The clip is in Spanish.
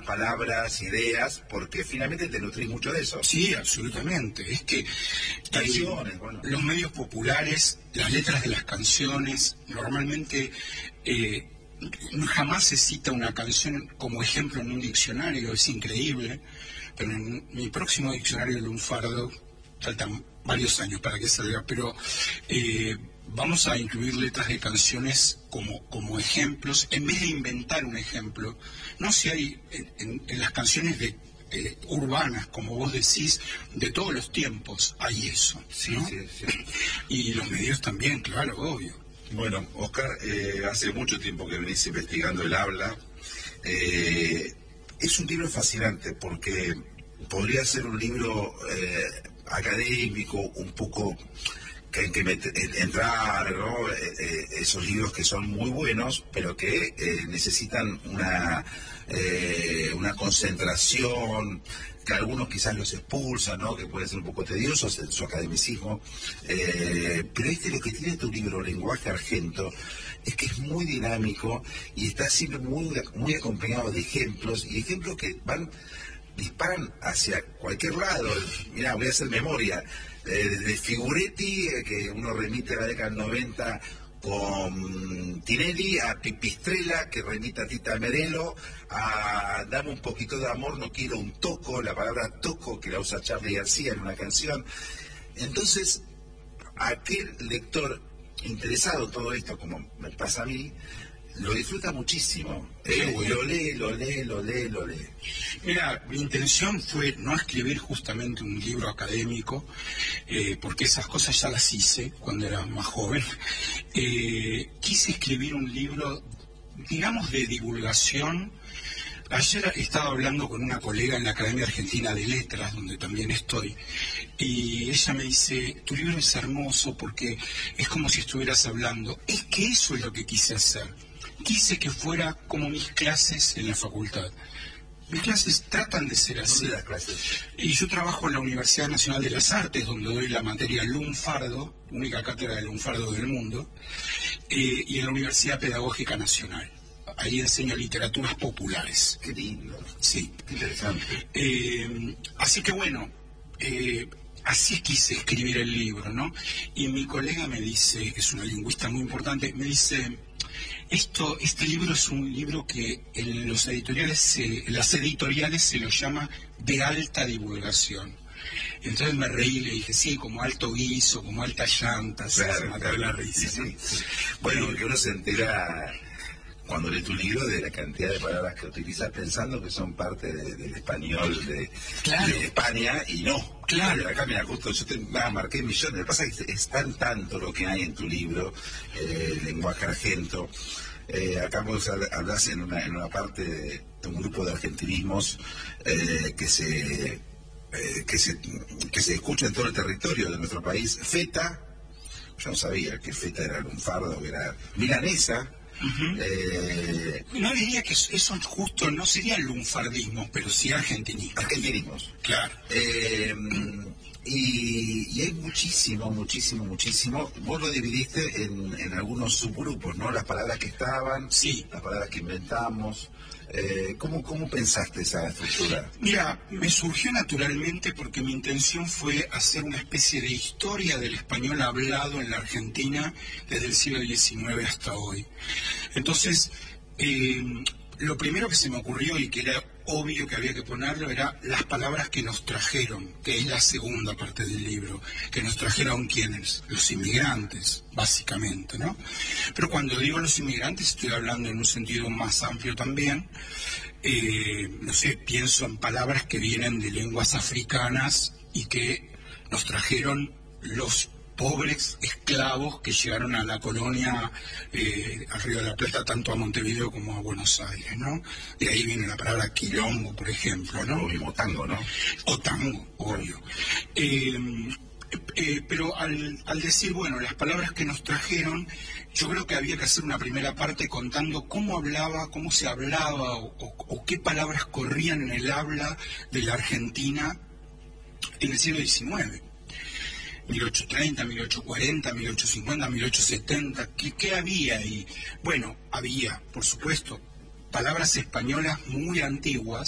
palabras, ideas, porque finalmente te nutrís mucho de eso. Sí, absolutamente. Es que Canciones, bueno. los medios populares, las letras de las canciones, normalmente jamás se cita una canción como ejemplo en un diccionario, es increíble, pero en mi próximo diccionario de lunfardo faltan varios años para que salga, pero vamos a incluir letras de canciones como ejemplos, en vez de inventar un ejemplo. No si hay en las canciones urbanas, como vos decís, de todos los tiempos hay eso, Sí, ¿no? sí, sí. Y los medios también, claro, obvio. Bueno, Oscar, hace mucho tiempo que venís investigando el habla. Es un libro fascinante porque podría ser un libro académico, un poco que entrar, ¿no? Esos libros que son muy buenos, pero que necesitan una concentración, que algunos quizás los expulsan, ¿no? Que puede ser un poco tediosos en su academicismo, pero lo que tiene tu libro, Lenguaje Argento, es que es muy dinámico y está siempre muy acompañado de ejemplos, y ejemplos que disparan hacia cualquier lado. Mirá, voy a hacer memoria. De Figuretti, que uno remite a la década del 90, con Tinelli, a Pipistrella, que remite a Tita Merelo, a Dame un poquito de amor, no quiero un toco, la palabra toco que la usa Charly García en una canción. Entonces, aquel lector interesado en todo esto, como me pasa a mí, lo disfruta muchísimo. Lo lee. Mira, mi intención fue no escribir justamente un libro académico, porque esas cosas ya las hice cuando era más joven. Quise escribir un libro, digamos, de divulgación. Ayer estaba hablando con una colega en la Academia Argentina de Letras, donde también estoy, y ella me dice, tu libro es hermoso porque es como si estuvieras hablando. Es que eso es lo que quise hacer. Quise que fuera como mis clases en la facultad. Mis clases tratan de ser así. ¿Dónde das clases? Y yo trabajo en la Universidad Nacional de las Artes, donde doy la materia lunfardo, única cátedra de lunfardo del mundo, y en la Universidad Pedagógica Nacional. Ahí enseño literaturas populares. Qué lindo. Sí. Qué interesante. Así que bueno, así quise escribir el libro, ¿no? Y mi colega me dice, que es una lingüista muy importante, me dice, este libro es un libro que en las editoriales se lo llama de alta divulgación. Entonces me reí y le dije, sí, como alto guiso, como alta llanta, Claro, se mató la risa. Sí. Bueno, que uno se entera cuando lee tu libro de la cantidad de palabras que utilizas pensando que son parte del español de España, y no. Claro. Acá, mira, justo yo marqué millones. Lo que pasa es que es tanto lo que hay en tu libro, Lenguaje Argento. Acá vos hablas en una parte de un grupo de argentinismos que se escucha en todo el territorio de nuestro país. Feta, yo no sabía que feta era lunfardo, que era milanesa. No diría que eso justo no sería lunfardismo, pero sí argentinismo. Argentinismos. Claro. Y hay muchísimo. Vos lo dividiste en algunos subgrupos, ¿no? Las palabras que estaban, sí, las palabras que inventamos. ¿Cómo pensaste esa estructura? Mira, me surgió naturalmente porque mi intención fue hacer una especie de historia del español hablado en la Argentina desde el siglo XIX hasta hoy. Entonces, lo primero que se me ocurrió y que era obvio que había que ponerlo era las palabras que nos trajeron, que es la segunda parte del libro, que nos trajeron ¿quiénes? Los inmigrantes, básicamente, ¿no? Pero cuando digo los inmigrantes estoy hablando en un sentido más amplio también. No sé, pienso en palabras que vienen de lenguas africanas y que nos trajeron los pobres esclavos que llegaron a la colonia al Río de la Plata, tanto a Montevideo como a Buenos Aires, ¿no? De ahí viene la palabra quilombo, por ejemplo, ¿no? O mismo tango, ¿no? O tango, obvio. Pero al decir, bueno, las palabras que nos trajeron, yo creo que había que hacer una primera parte contando cómo se hablaba o qué palabras corrían en el habla de la Argentina en el siglo XIX. 1830, 1840, 1850, 1870, ¿qué había ahí? Bueno, había, por supuesto, palabras españolas muy antiguas